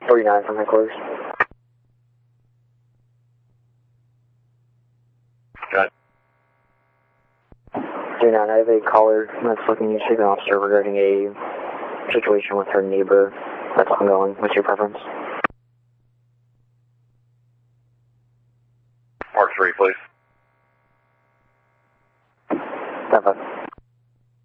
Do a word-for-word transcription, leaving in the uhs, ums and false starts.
forty-nine from headquarters. Got it. forty-nine, I have a caller that's looking to speak to an officer regarding a situation with her neighbor that's ongoing. What's your preference? Mark three, please.